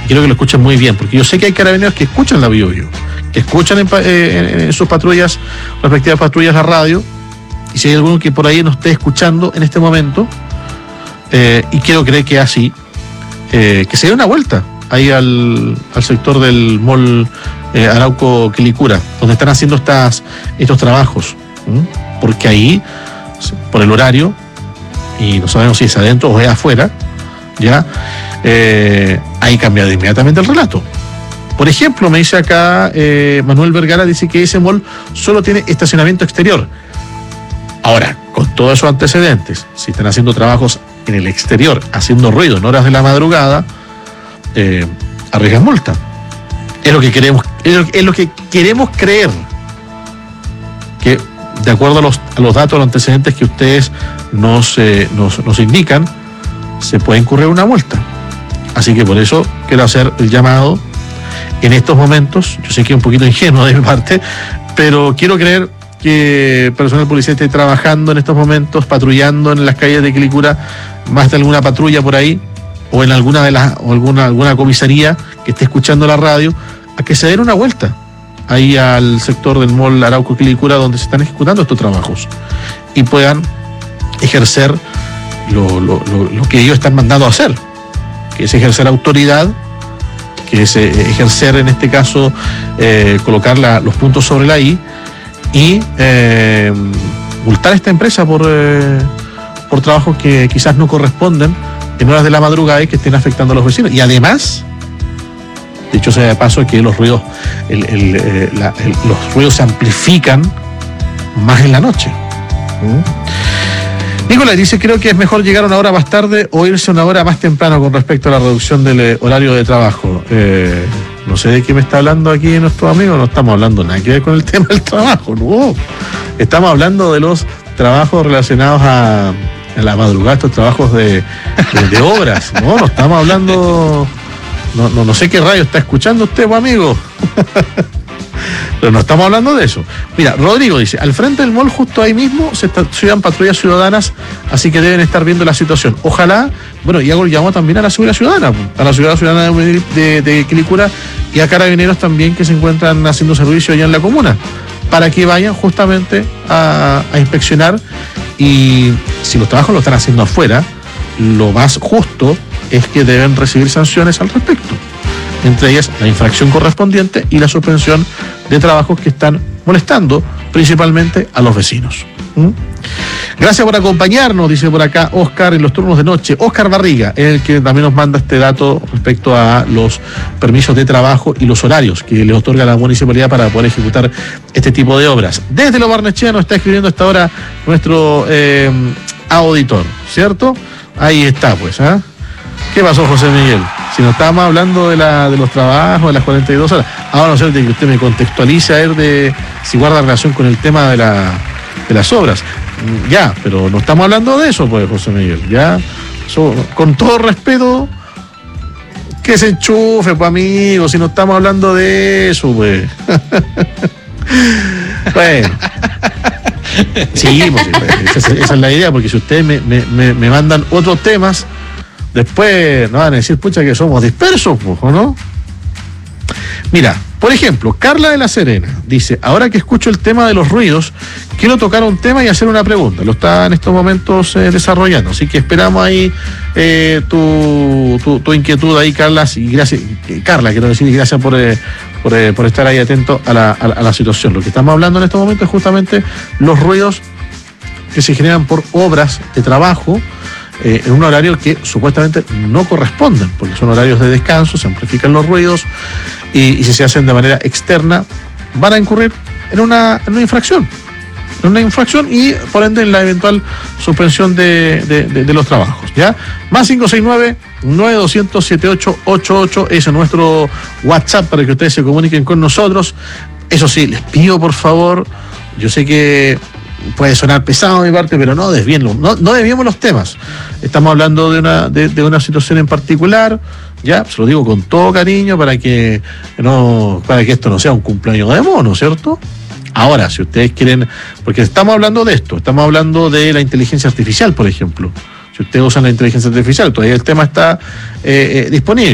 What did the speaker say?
quiero que lo escuchen muy bien, porque yo sé que hay carabineros que escuchan la Biobío, que escuchan en sus patrullas, respectivas patrullas, la radio, y si hay alguno que por ahí nos esté escuchando en este momento, y quiero creer que así, que se dé una vuelta ahí al sector del mall Arauco Quilicura, donde están haciendo estos trabajos, porque ahí, por el horario, y no sabemos si es adentro o es afuera, ya ahí cambia inmediatamente el relato. Por ejemplo, me dice acá Manuel Vergara, dice que ese mall solo tiene estacionamiento exterior. Ahora, con todos esos antecedentes, si están haciendo trabajos en el exterior, haciendo ruido en horas de la madrugada, arriesgan multa. Es lo que queremos creer, que de acuerdo a los datos, a los antecedentes que ustedes nos indican, se puede incurrir una multa. Así que por eso quiero hacer el llamado en estos momentos. Yo sé que es un poquito ingenuo de mi parte, pero quiero creer que el personal policial esté trabajando en estos momentos, patrullando en las calles de Quilicura, más de alguna patrulla por ahí, o en alguna comisaría que esté escuchando la radio, a que se den una vuelta ahí al sector del mall Arauco Quilicura, donde se están ejecutando estos trabajos, y puedan ejercer lo que ellos están mandando a hacer, que es ejercer autoridad, que es ejercer, en este caso, colocar los puntos sobre la I, y multar a esta empresa por trabajos que quizás no corresponden en horas de la madrugada y que estén afectando a los vecinos. Y además, dicho sea de paso, que los ruidos los ruidos se amplifican más en la noche. Nicolás dice, creo que es mejor llegar una hora más tarde o irse una hora más temprano con respecto a la reducción del horario de trabajo. No sé de qué me está hablando aquí nuestro amigo, no estamos hablando nada que ver con el tema del trabajo, no. Estamos hablando de los trabajos relacionados a la madrugada, estos trabajos de obras, no estamos hablando, no sé qué radio está escuchando usted, pues, amigo. Pero no estamos hablando de eso. Mira, Rodrigo dice, al frente del mall, justo ahí mismo, se estacionan patrullas ciudadanas, así que deben estar viendo la situación. Ojalá, bueno, y hago el llamado también a la seguridad ciudadana, de Quilicura, y a carabineros también que se encuentran haciendo servicio allá en la comuna, para que vayan justamente a inspeccionar, y si los trabajos lo están haciendo afuera, lo más justo es que deben recibir sanciones al respecto. Entre ellas la infracción correspondiente y la suspensión de trabajos que están molestando principalmente a los vecinos. Gracias por acompañarnos, dice por acá Oscar, en los turnos de noche. Oscar Barriga, el que también nos manda este dato respecto a los permisos de trabajo y los horarios que le otorga la municipalidad para poder ejecutar este tipo de obras. Desde Lo Barnechea nos está escribiendo a esta hora nuestro auditor, ¿cierto? Ahí está, pues, ¿ah? ¿Qué pasó, José Miguel? Si no estábamos hablando de los trabajos, de las 42 horas. Ahora no sé de que usted me contextualice a ver de si guarda relación con el tema de las obras. Ya, pero no estamos hablando de eso, pues, José Miguel. Ya, con todo respeto, que se enchufe, pues, amigo, si no estamos hablando de eso, pues. Bueno. Sí, pues, esa es la idea, porque si ustedes me mandan otros temas, después nos van a decir, pucha, que somos dispersos, ¿o no? Mira, por ejemplo, Carla de La Serena dice, ahora que escucho el tema de los ruidos, quiero tocar un tema y hacer una pregunta. Lo está en estos momentos desarrollando, así que esperamos ahí tu inquietud ahí, Carla, y gracias, Carla, quiero decir, y gracias por estar ahí atento a la situación. Lo que estamos hablando en estos momentos es justamente los ruidos que se generan por obras de trabajo, en un horario que supuestamente no corresponden, porque son horarios de descanso, se amplifican los ruidos, y si se hacen de manera externa, van a incurrir en una infracción. Y por ende en la eventual suspensión de los trabajos, ¿ya? Más 569-9200-7888 es nuestro WhatsApp para que ustedes se comuniquen con nosotros. Eso sí, les pido por favor, yo sé que puede sonar pesado de mi parte, pero no desviemos los temas. Estamos hablando de una situación en particular, ya, se lo digo con todo cariño para que esto no sea un cumpleaños de mono, ¿cierto? Ahora, si ustedes quieren, porque estamos hablando de esto, estamos hablando de la inteligencia artificial, por ejemplo. Si ustedes usan la inteligencia artificial, todavía el tema está disponible.